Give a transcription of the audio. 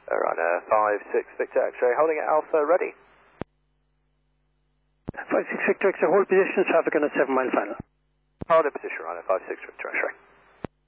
Runner 56 Victor X-ray, holding at Alpha, ready. 56 Victor X-ray, hold position, traffic on a 7 mile final. Hold in position, runner 56 Victor X-ray.